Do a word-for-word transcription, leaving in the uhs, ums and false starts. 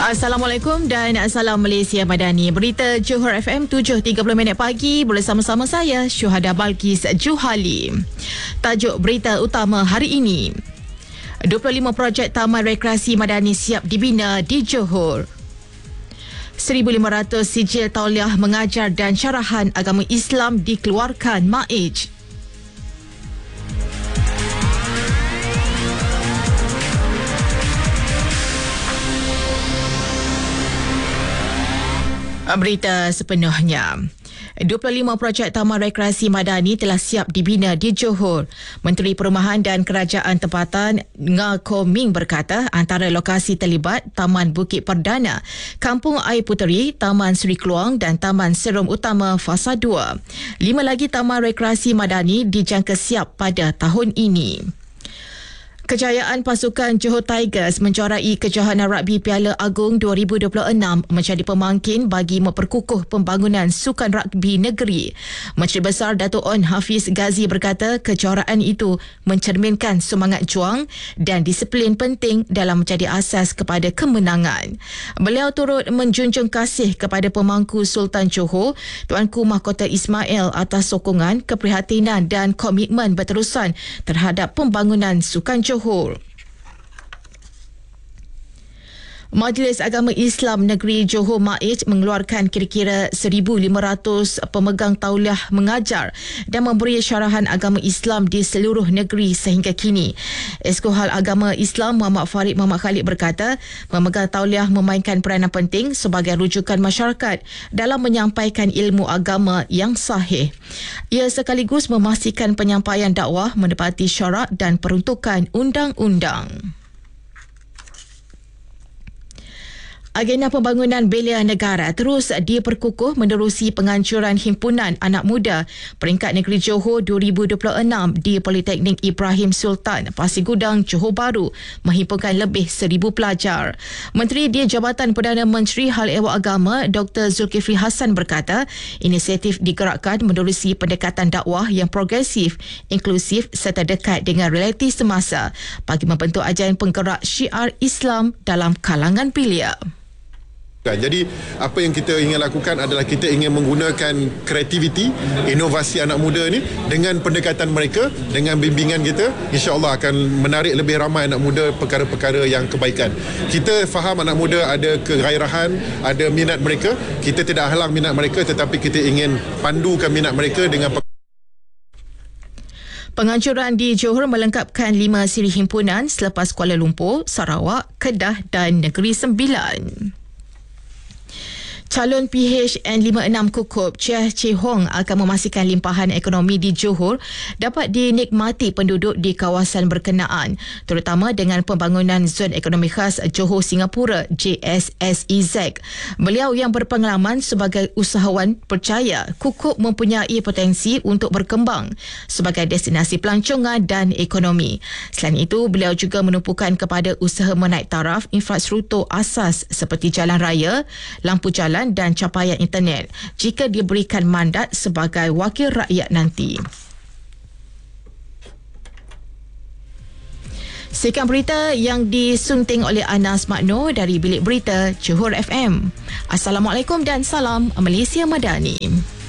Assalamualaikum dan salam Malaysia Madani. Berita Johor F M tujuh tiga puluh minit pagi bersama-sama saya Syuhada Balkis Juhali. Tajuk berita utama hari ini. dua puluh lima projek Taman Rekreasi Madani siap dibina di Johor. seribu lima ratus sijil tauliah mengajar dan syarahan agama Islam dikeluarkan M A I J. Berita sepenuhnya. dua puluh lima projek Taman Rekreasi Madani telah siap dibina di Johor. Menteri Perumahan dan Kerajaan Tempatan Nga Ko Ming berkata antara lokasi terlibat Taman Bukit Perdana, Kampung Air Puteri, Taman Seri Keluang dan Taman Serum Utama Fasa dua. Lima lagi Taman Rekreasi Madani dijangka siap pada tahun ini. Kejayaan pasukan Johor Tigers menjuarai kejohanan rugby Piala Agong dua ribu dua puluh enam menjadi pemangkin bagi memperkukuh pembangunan sukan rugby negeri. Menteri Besar Dato' On Hafiz Ghazi berkata kejuaraan itu mencerminkan semangat juang dan disiplin penting dalam menjadi asas kepada kemenangan. Beliau turut menjunjung kasih kepada pemangku Sultan Johor, Tuanku Mahkota Ismail atas sokongan, keprihatinan dan komitmen berterusan terhadap pembangunan sukan Johor. Johor. Majlis Agama Islam Negeri Johor M A I J mengeluarkan kira-kira seribu lima ratus pemegang tauliah mengajar dan memberi syarahan agama Islam di seluruh negeri sehingga kini. Esko Hal Agama Islam Muhammad Farid Muhammad Khalid berkata, pemegang tauliah memainkan peranan penting sebagai rujukan masyarakat dalam menyampaikan ilmu agama yang sahih. Ia sekaligus memastikan penyampaian dakwah menepati syarak dan peruntukan undang-undang. Agenda pembangunan belia negara terus diperkukuh menerusi penganjuran Himpunan Anak Muda Peringkat Negeri Johor dua ribu dua puluh enam di Politeknik Ibrahim Sultan, Pasir Gudang, Johor Bahru menghimpunkan lebih seribu pelajar. Menteri di Jabatan Perdana Menteri Hal Ehwal Agama Doktor Zulkifli Hassan berkata, inisiatif digerakkan menerusi pendekatan dakwah yang progresif, inklusif serta dekat dengan realiti semasa bagi membentuk ajaran penggerak syiar Islam dalam kalangan belia. Jadi apa yang kita ingin lakukan adalah kita ingin menggunakan kreativiti, inovasi anak muda ni dengan pendekatan mereka, dengan bimbingan kita, insya-Allah akan menarik lebih ramai anak muda perkara-perkara yang kebaikan. Kita faham anak muda ada kegairahan, ada minat mereka, kita tidak halang minat mereka tetapi kita ingin pandukan minat mereka dengan Penganjuran di Johor melengkapkan lima siri himpunan selepas Kuala Lumpur, Sarawak, Kedah dan Negeri Sembilan. Calon P H N lima enam Kukup Chia Chee Hong akan memastikan limpahan ekonomi di Johor dapat dinikmati penduduk di kawasan berkenaan, terutama dengan pembangunan Zon Ekonomi Khas Johor Singapura J S S E Z. Beliau yang berpengalaman sebagai usahawan percaya Kukup mempunyai potensi untuk berkembang sebagai destinasi pelancongan dan ekonomi. Selain itu, beliau juga menumpukan kepada usaha menaik taraf infrastruktur asas seperti jalan raya, lampu jalan dan capaian internet jika diberikan mandat sebagai wakil rakyat nanti. Sekian berita yang disunting oleh Anas Makno dari Bilik Berita Johor F M. Assalamualaikum dan salam Malaysia Madani.